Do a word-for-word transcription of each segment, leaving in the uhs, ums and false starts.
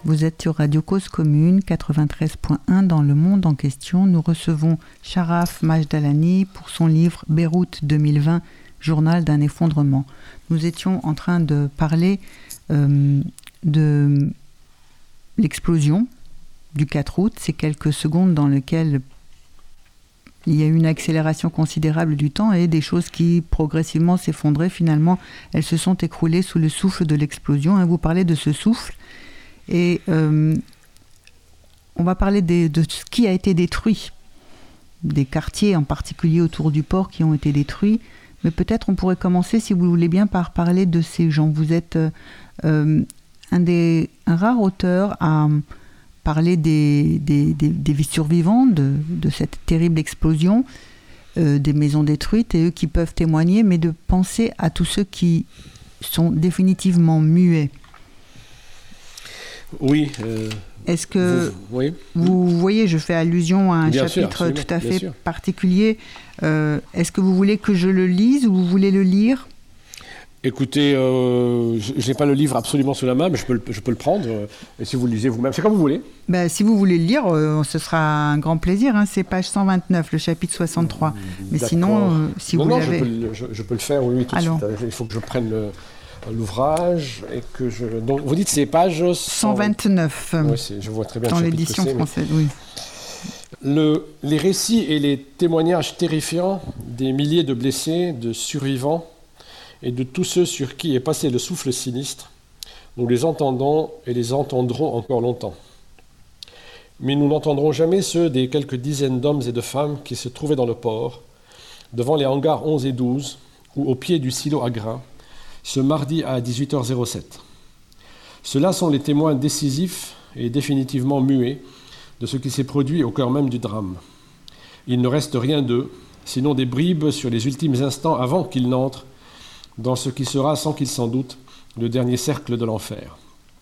Vous êtes sur Radio Cause Commune, quatre-vingt-treize point un dans le monde en question. Nous recevons Sharaf Majdalani pour son livre Beyrouth deux mille vingt, Journal d'un effondrement. Nous étions en train de parler euh, de l'explosion du quatre août, ces quelques secondes dans lesquelles il y a eu une accélération considérable du temps et des choses qui progressivement s'effondraient. Finalement, elles se sont écroulées sous le souffle de l'explosion. Vous parlez de ce souffle. Et euh, on va parler des, de ce qui a été détruit, des quartiers en particulier autour du port qui ont été détruits, mais peut-être on pourrait commencer, si vous voulez bien, par parler de ces gens. Vous êtes euh, un des un rare auteur à parler des, des, des, des survivants de, de cette terrible explosion, euh, des maisons détruites, et eux qui peuvent témoigner, mais de penser à tous ceux qui sont définitivement muets. Oui. Euh, Est-ce que vous, oui. vous voyez, je fais allusion à un bien chapitre sûr, tout à fait sûr. particulier. Euh, est-ce que vous voulez que je le lise ou vous voulez le lire ? Écoutez, euh, je n'ai pas le livre absolument sous la main, mais je peux le, je peux le prendre. Euh, et si vous le lisez vous-même, c'est comme vous voulez. Ben, si vous voulez le lire, euh, ce sera un grand plaisir. Hein. C'est page cent vingt-neuf, le chapitre soixante-trois. Mais D'accord. sinon, euh, si non, vous non, l'avez... je peux, le, je, je peux le faire, oui, tout Alors. de suite. Il faut que je prenne le... l'ouvrage et que je... Donc, vous dites c'est page cent... cent vingt-neuf. Oui, c'est... je vois très bien dans le l'édition c'est, française, oui. Le... Les récits et les témoignages terrifiants des milliers de blessés, de survivants et de tous ceux sur qui est passé le souffle sinistre, nous les entendons et les entendrons encore longtemps. Mais nous n'entendrons jamais ceux des quelques dizaines d'hommes et de femmes qui se trouvaient dans le port, devant les hangars onze et douze, ou au pied du silo à grains, ce mardi à dix-huit heures sept. Ceux-là sont les témoins décisifs et définitivement muets de ce qui s'est produit au cœur même du drame. Il ne reste rien d'eux, sinon des bribes sur les ultimes instants avant qu'ils n'entrent dans ce qui sera, sans qu'ils s'en doutent, le dernier cercle de l'enfer.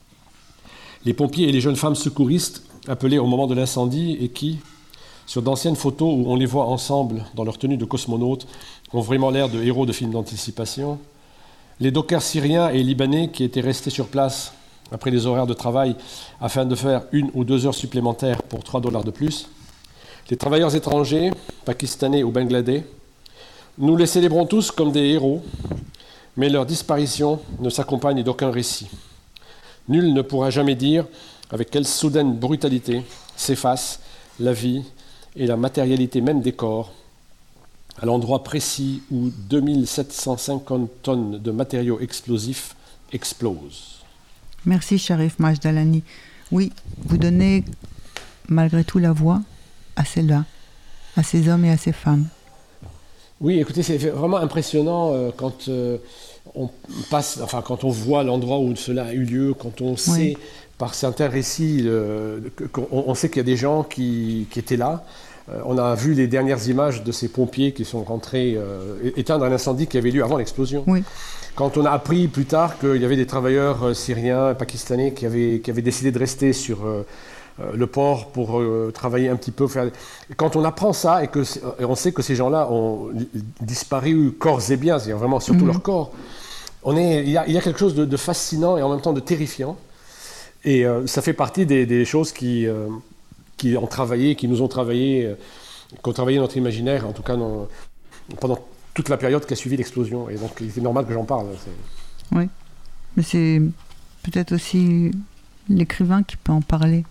Les pompiers et les jeunes femmes secouristes appelés au moment de l'incendie et qui, sur d'anciennes photos où on les voit ensemble dans leur tenue de cosmonautes, ont vraiment l'air de héros de films d'anticipation. Les dockers syriens et libanais qui étaient restés sur place après les horaires de travail afin de faire une ou deux heures supplémentaires pour trois dollars de plus. Les travailleurs étrangers, pakistanais ou bangladais. Nous les célébrons tous comme des héros, mais leur disparition ne s'accompagne d'aucun récit. Nul ne pourra jamais dire avec quelle soudaine brutalité s'efface la vie et la matérialité même des corps, à l'endroit précis où deux mille sept cent cinquante tonnes de matériaux explosifs explosent. Merci Sharaf Majdalani. Oui, vous donnez malgré tout la voix à celles-là, à ces hommes et à ces femmes. Oui, écoutez, c'est vraiment impressionnant euh, quand euh, on passe, enfin quand on voit l'endroit où cela a eu lieu, quand on sait oui. par certains récits, euh, qu'on on sait qu'il y a des gens qui, qui étaient là. Euh, on a vu les dernières images de ces pompiers qui sont rentrés euh, éteindre un incendie qui avait lieu avant l'explosion. Oui. Quand on a appris plus tard qu'il y avait des travailleurs euh, syriens, pakistanais qui avaient, qui avaient décidé de rester sur euh, euh, le port pour euh, travailler un petit peu. Faire... Quand on apprend ça et qu'on sait que ces gens-là ont disparu corps et biens, c'est-à-dire vraiment surtout mmh. leur corps, on est, il y a, il y a quelque chose de, de fascinant et en même temps de terrifiant. Et euh, ça fait partie des, des choses qui, euh, qui ont travaillé, qui nous ont travaillé, euh, qui ont travaillé notre imaginaire, en tout cas dans, pendant toute la période qui a suivi l'explosion. Et donc, c'est normal que j'en parle. C'est... Oui, mais c'est peut-être aussi l'écrivain qui peut en parler.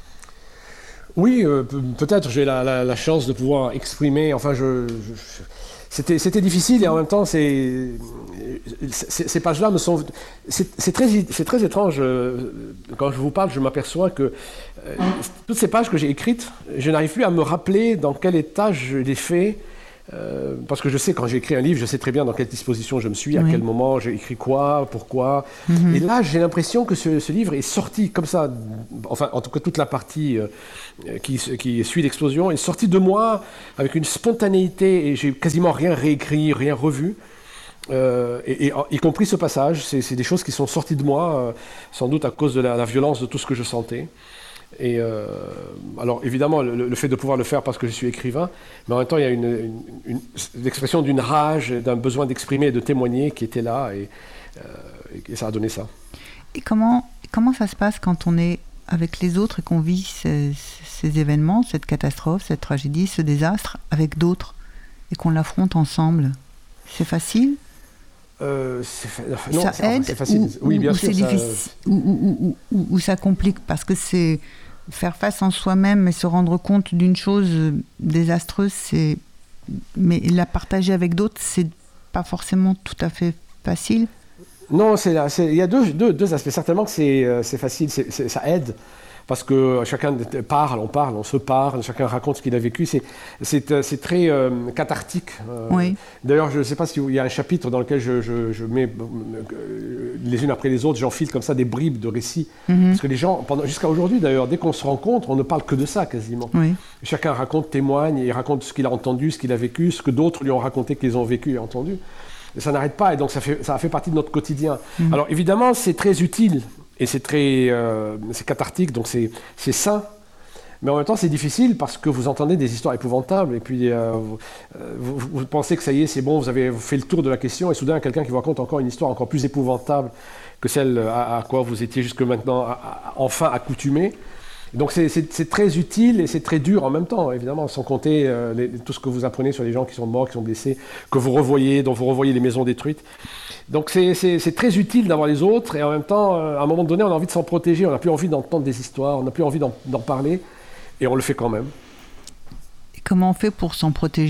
Oui, euh, peut-être. J'ai la, la, la chance de pouvoir exprimer. Enfin, je, je, c'était, c'était difficile et en même temps, c'est, c'est, ces pages-là me sont. C'est, c'est, très, c'est très étrange. Quand je vous parle, je m'aperçois que euh, toutes ces pages que j'ai écrites, je n'arrive plus à me rappeler dans quel état je les fais. Euh, parce que je sais, quand j'écris un livre, je sais très bien dans quelle disposition je me suis, à oui. quel moment j'ai écrit quoi, pourquoi. Mm-hmm. Et là, j'ai l'impression que ce, ce livre est sorti comme ça, enfin, en tout cas, toute la partie euh, qui, qui suit l'explosion est sortie de moi avec une spontanéité et j'ai quasiment rien réécrit, rien revu. Euh, et, et y compris ce passage, c'est, c'est des choses qui sont sorties de moi, euh, sans doute à cause de la, la violence de tout ce que je sentais. Et euh, alors évidemment le, le fait de pouvoir le faire parce que je suis écrivain, mais en même temps il y a une, une, une, l'expression d'une rage, d'un besoin d'exprimer, de témoigner qui était là et, euh, et ça a donné ça. Et comment, comment ça se passe quand on est avec les autres et qu'on vit ces, ces événements, cette catastrophe, cette tragédie, ce désastre avec d'autres et qu'on l'affronte ensemble, c'est facile? Euh, c'est fa... non, ça c'est, aide enfin, c'est facile. ou, oui, bien ou sûr. C'est ça... difficile, ou, ou, ou, ou ça complique parce que c'est faire face en soi-même et se rendre compte d'une chose désastreuse, c'est... mais la partager avec d'autres, c'est pas forcément tout à fait facile. Non, c'est, c'est, il y a deux, deux, deux aspects. Certainement que c'est, c'est facile, c'est, c'est, ça aide. Parce que chacun parle, on parle, on se parle, chacun raconte ce qu'il a vécu. C'est, c'est, c'est très euh, cathartique. Euh, oui. D'ailleurs, je ne sais pas s'il y a un chapitre dans lequel je, je, je mets euh, les unes après les autres, j'enfile comme ça des bribes de récits. Mm-hmm. Parce que les gens, pendant, jusqu'à aujourd'hui d'ailleurs, dès qu'on se rencontre, on ne parle que de ça quasiment. Oui. Chacun raconte, témoigne, il raconte ce qu'il a entendu, ce qu'il a vécu, ce que d'autres lui ont raconté qu'ils ont vécu et entendu. Et ça n'arrête pas, et donc ça fait, ça fait partie de notre quotidien. Mm-hmm. Alors évidemment, c'est très utile. Et c'est très euh, c'est cathartique, donc c'est, c'est sain. Mais en même temps, c'est difficile parce que vous entendez des histoires épouvantables et puis euh, vous, vous, vous pensez que ça y est, c'est bon, vous avez fait le tour de la question et soudain, quelqu'un qui vous raconte encore une histoire encore plus épouvantable que celle à, à quoi vous étiez jusque maintenant à, à, enfin accoutumé. Donc c'est, c'est, c'est très utile et c'est très dur en même temps, évidemment, sans compter euh, les, tout ce que vous apprenez sur les gens qui sont morts, qui sont blessés, que vous revoyez, dont vous revoyez les maisons détruites. Donc c'est, c'est, c'est très utile d'avoir les autres et en même temps, euh, à un moment donné, on a envie de s'en protéger, on n'a plus envie d'entendre des histoires, on n'a plus envie d'en, d'en parler et on le fait quand même. Et comment on fait pour s'en protéger ?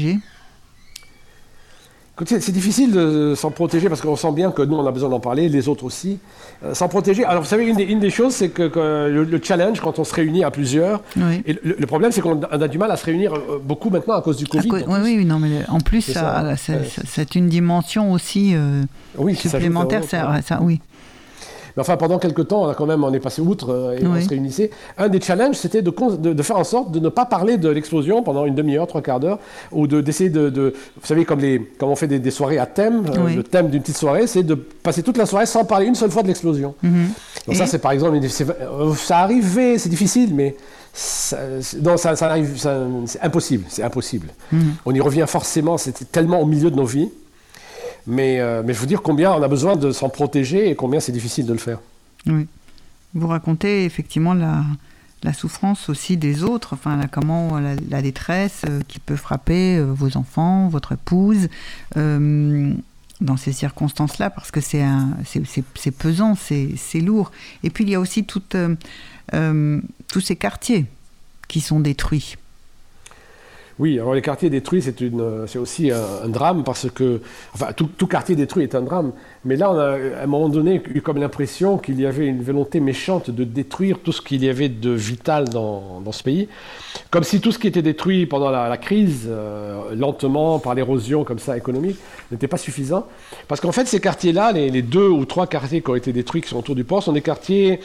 C'est, c'est difficile de s'en protéger parce qu'on sent bien que nous, on a besoin d'en parler, les autres aussi. Euh, s'en protéger. Alors, vous savez, une des, une des choses, c'est que, que le, le challenge, quand on se réunit à plusieurs, oui. et le, le problème, c'est qu'on a du mal à se réunir beaucoup maintenant à cause du Covid. Co- oui, oui, non, mais en plus, c'est, ça, ça, c'est, ouais. c'est une dimension aussi euh, oui, supplémentaire. Ça, ça, oui. Mais enfin, pendant quelques temps, on, a quand même, on est passé outre euh, et oui. on se réunissait. Un des challenges, c'était de, de, de faire en sorte de ne pas parler de l'explosion pendant une demi-heure, trois quarts d'heure, ou de, d'essayer de, de... Vous savez, comme, les, comme on fait des, des soirées à thème, oui. euh, le thème d'une petite soirée, c'est de passer toute la soirée sans parler une seule fois de l'explosion. Mm-hmm. Donc et ça, c'est par exemple... C'est, ça arrivait, c'est difficile, mais... Ça, non, ça, ça arrive, ça, c'est impossible, c'est impossible. Mm-hmm. On y revient forcément, c'était tellement au milieu de nos vies. Mais, euh, mais je veux dire combien on a besoin de s'en protéger et combien c'est difficile de le faire. Oui. Vous racontez effectivement la, la souffrance aussi des autres, enfin, la, comment la, la détresse euh, qui peut frapper euh, vos enfants, votre épouse, euh, dans ces circonstances-là, parce que c'est, un, c'est, c'est, c'est pesant, c'est, c'est lourd. Et puis il y a aussi tout, euh, euh, tous ces quartiers qui sont détruits. Oui, alors les quartiers détruits, c'est, une, c'est aussi un, un drame parce que... Enfin, tout, tout quartier détruit est un drame. Mais là, on a à un moment donné eu comme l'impression qu'il y avait une volonté méchante de détruire tout ce qu'il y avait de vital dans, dans ce pays. Comme si tout ce qui était détruit pendant la, la crise, euh, lentement, par l'érosion comme ça économique, n'était pas suffisant. Parce qu'en fait, ces quartiers-là, les, les deux ou trois quartiers qui ont été détruits, qui sont autour du port, sont des quartiers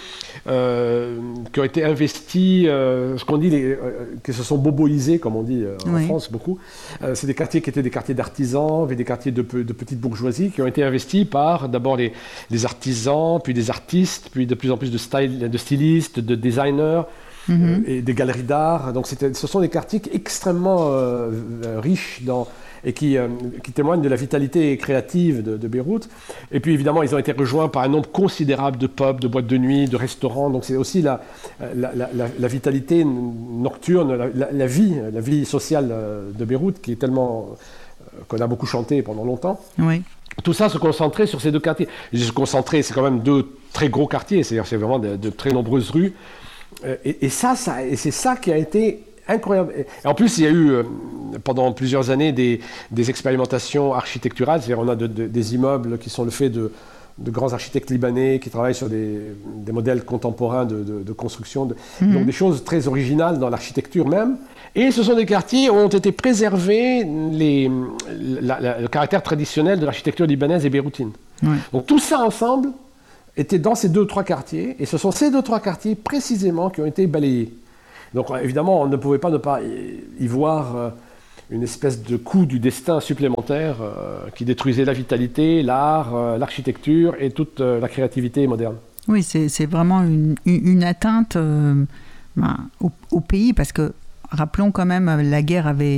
euh, qui ont été investis, euh, ce qu'on dit, les, euh, qui se sont boboisés, comme on dit euh, en oui. France, beaucoup. Euh, c'est des quartiers qui étaient des quartiers d'artisans, des quartiers de, de petite bourgeoisie, qui ont été investis par d'abord les, les artisans, puis des artistes, puis de plus en plus de, style, de stylistes, de designers, mm-hmm. euh, et des galeries d'art. Donc c'était, ce sont des quartiers extrêmement euh, riches dans, et qui, euh, qui témoignent de la vitalité créative de, de Beyrouth. Et puis évidemment, ils ont été rejoints par un nombre considérable de pubs, de boîtes de nuit, de restaurants. Donc c'est aussi la, la, la, la, la vitalité nocturne, la, la, la vie, la vie sociale de Beyrouth, qui est tellement... Euh, qu'on a beaucoup chanté pendant longtemps. Oui. Tout ça se concentrait sur ces deux quartiers. Se concentrer, c'est quand même deux très gros quartiers, c'est-à-dire c'est vraiment de, de très nombreuses rues. Et, et, ça, ça, et c'est ça qui a été incroyable. Et en plus, il y a eu euh, pendant plusieurs années des, des expérimentations architecturales, c'est-à-dire on a de, de, des immeubles qui sont le fait de, de grands architectes libanais qui travaillent sur des, des modèles contemporains de, de, de construction, de, mmh. donc des choses très originales dans l'architecture même. Et ce sont des quartiers où ont été préservés les, la, la, le caractère traditionnel de l'architecture libanaise et beyrouthine. Oui. Donc tout ça ensemble était dans ces deux, trois quartiers, et ce sont ces deux, trois quartiers précisément qui ont été balayés. Donc évidemment, on ne pouvait pas ne pas y voir une espèce de coup du destin supplémentaire euh, qui détruisait la vitalité, l'art, euh, l'architecture et toute euh, la créativité moderne. Oui, c'est, c'est vraiment une, une atteinte euh, ben, au, au pays, parce que rappelons quand même, la guerre avait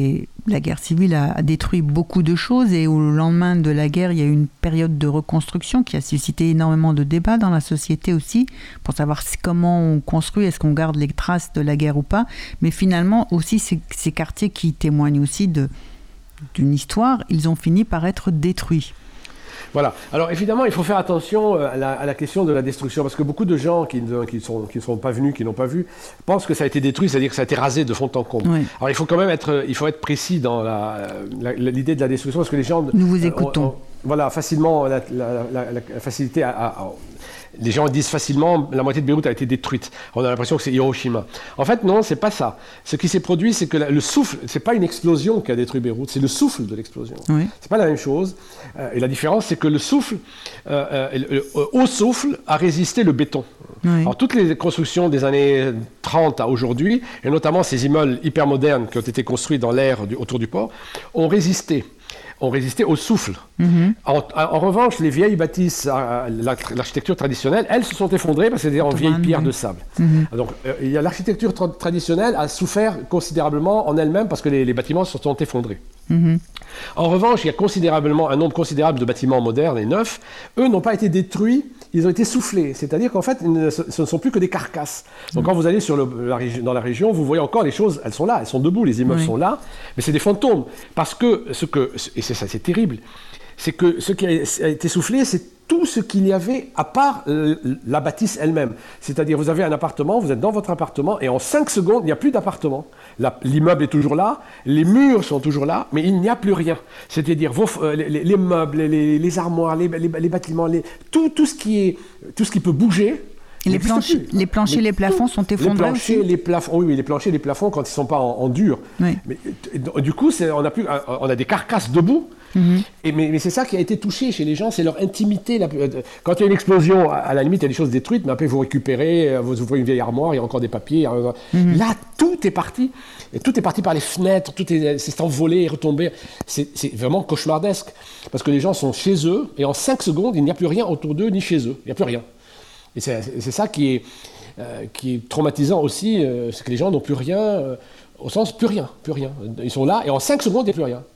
la guerre civile a, a détruit beaucoup de choses et au lendemain de la guerre, il y a eu une période de reconstruction qui a suscité énormément de débats dans la société aussi pour savoir comment on construit, est-ce qu'on garde les traces de la guerre ou pas. Mais finalement aussi ces, ces quartiers qui témoignent aussi de, d'une histoire, ils ont fini par être détruits. Voilà. Alors évidemment, il faut faire attention à la, à la question de la destruction, parce que beaucoup de gens qui ne qui sont, qui sont pas venus, qui n'ont pas vu, pensent que ça a été détruit, c'est-à-dire que ça a été rasé de fond en comble. Oui. Alors il faut quand même être, il faut être précis dans la, la, l'idée de la destruction, parce que les gens... Nous vous écoutons. Ont, ont, voilà, facilement, la, la, la, la facilité à... à, à les gens disent facilement la moitié de Beyrouth a été détruite. On a l'impression que c'est Hiroshima. En fait, non, c'est pas ça. Ce qui s'est produit, c'est que la, le souffle, c'est pas une explosion qui a détruit Beyrouth, c'est le souffle de l'explosion. Oui. C'est pas la même chose. Euh, et la différence, c'est que le souffle, euh, euh, le, le, au souffle, a résisté le béton. Oui. Alors toutes les constructions des années trente à aujourd'hui, et notamment ces immeubles hyper modernes qui ont été construits dans l'air du, autour du port, ont résisté. ont résisté au souffle. Mm-hmm. En, en revanche, les vieilles bâtisses, l'architecture traditionnelle, elles se sont effondrées parce que c'était en vieille pierre de sable. Mm-hmm. Donc, euh, il y a l'architecture tra- traditionnelle a souffert considérablement en elle-même parce que les, les bâtiments se sont effondrés. Mm-hmm. En revanche, il y a considérablement un nombre considérable de bâtiments modernes et neufs. Eux n'ont pas été détruits, ils ont été soufflés. C'est-à-dire qu'en fait, ce ne sont plus que des carcasses. Donc, mm-hmm. quand vous allez sur le, la, dans la région, vous voyez encore les choses, elles sont là, elles sont debout, les immeubles oui. sont là, mais c'est des fantômes. Parce que, ce que et c'est ça, c'est terrible, c'est que ce qui a été soufflé, c'est tout ce qu'il y avait à part euh, la bâtisse elle-même. C'est-à-dire, vous avez un appartement, vous êtes dans votre appartement, et en cinq secondes, il n'y a plus d'appartement. La, l'immeuble est toujours là, les murs sont toujours là, mais il n'y a plus rien. C'est-à-dire, vos, euh, les, les meubles, les, les armoires, les, les, les bâtiments, les, tout, tout, ce qui est, tout ce qui peut bouger. Les, planches, les planchers, les, les plafonds sont effondrés les planchers, aussi. Les plafonds, oui, oui, les planchers, les plafonds quand ils ne sont pas en, en dur. Oui. Mais, du coup, c'est, on, a plus, on a des carcasses debout. Mm-hmm. Et, mais, mais c'est ça qui a été touché chez les gens, c'est leur intimité. La, quand il y a une explosion, à la limite, il y a des choses détruites, mais après vous récupérez, vous ouvrez une vieille armoire, il y a encore des papiers. Mm-hmm. Là, tout est parti. Et tout est parti par les fenêtres, tout est, c'est envolé et retombé. C'est, c'est vraiment cauchemardesque. Parce que les gens sont chez eux, et en cinq secondes, il n'y a plus rien autour d'eux, ni chez eux. Il n'y a plus rien. Et c'est, c'est ça qui est, euh, qui est traumatisant aussi, euh, c'est que les gens n'ont plus rien, euh, au sens plus rien, plus rien. Ils sont là, et en cinq secondes, il n'y a plus rien.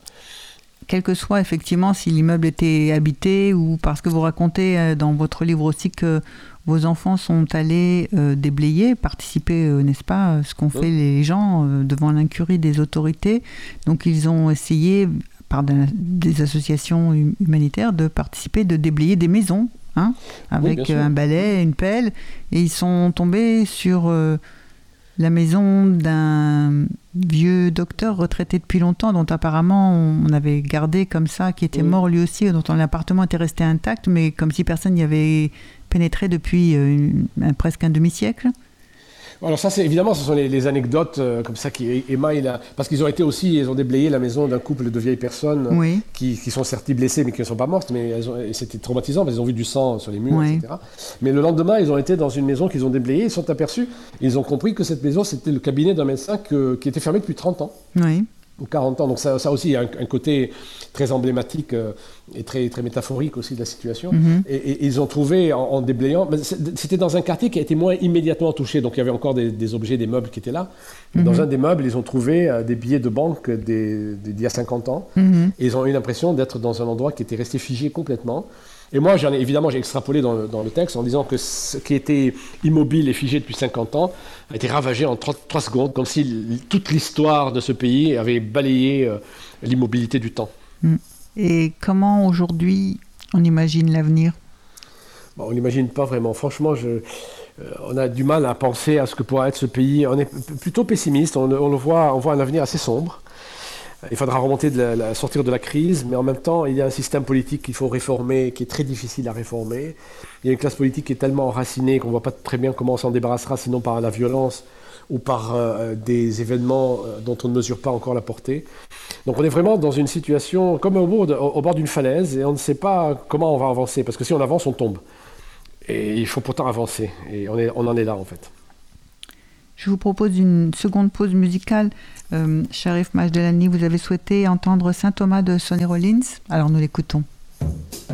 Quel que soit effectivement si l'immeuble était habité, ou parce que vous racontez euh, dans votre livre aussi que vos enfants sont allés euh, déblayer, participer, euh, n'est-ce pas, euh, ce qu'ont fait oui. les gens euh, devant l'incurie des autorités. Donc ils ont essayé, par de, des associations humanitaires, de participer, de déblayer des maisons, hein, avec oui, un balai, une pelle, et ils sont tombés sur euh, la maison d'un vieux docteur retraité depuis longtemps, dont apparemment on avait gardé comme ça, qui était oui. mort lui aussi, dont l'appartement était resté intact, mais comme si personne n'y avait pénétré depuis euh, une, un, presque un demi-siècle. Alors ça, c'est évidemment, ce sont les, les anecdotes euh, comme ça qui émaillent, la... parce qu'ils ont été aussi, ils ont déblayé la maison d'un couple de vieilles personnes oui. qui, qui sont certes blessées, mais qui ne sont pas mortes, mais elles ont, et c'était traumatisant, parce qu'ils ont vu du sang sur les murs, oui. et cetera. Mais le lendemain, ils ont été dans une maison qu'ils ont déblayée, ils sont aperçus, ils ont compris que cette maison, c'était le cabinet d'un médecin que, qui était fermé depuis trente ans. Oui. Ou quarante ans, donc ça, ça aussi, il y a un, un côté très emblématique euh, et très, très métaphorique aussi de la situation. Mm-hmm. Et, et ils ont trouvé, en, en déblayant, mais c'était dans un quartier qui a été moins immédiatement touché, donc il y avait encore des, des objets, des meubles qui étaient là. Mm-hmm. Dans un des meubles, ils ont trouvé euh, des billets de banque des, des, d'il y a cinquante ans, mm-hmm. et ils ont eu l'impression d'être dans un endroit qui était resté figé complètement. Et moi, j'en ai, évidemment, j'ai extrapolé dans le, dans le texte en disant que ce qui était immobile et figé depuis cinquante ans a été ravagé en trois secondes, comme si l- toute l'histoire de ce pays avait balayé euh, l'immobilité du temps. Et comment, aujourd'hui, on imagine l'avenir ? Bon, on n'imagine pas vraiment. Franchement, je, euh, on a du mal à penser à ce que pourra être ce pays. On est p- plutôt pessimiste. On, on le voit, on voit un avenir assez sombre. Il faudra remonter de la, la, sortir de la crise, mais en même temps, il y a un système politique qu'il faut réformer, qui est très difficile à réformer. Il y a une classe politique qui est tellement enracinée qu'on ne voit pas très bien comment on s'en débarrassera, sinon par la violence ou par euh, des événements euh, dont on ne mesure pas encore la portée. Donc on est vraiment dans une situation comme au bord, de, au, au bord d'une falaise, et on ne sait pas comment on va avancer, parce que si on avance, on tombe. Et il faut pourtant avancer, et on, est, on en est là en fait. Je vous propose une seconde pause musicale. Euh, Sharif Majdelani, vous avez souhaité entendre Saint Thomas de Sonny Rollins. Alors nous l'écoutons.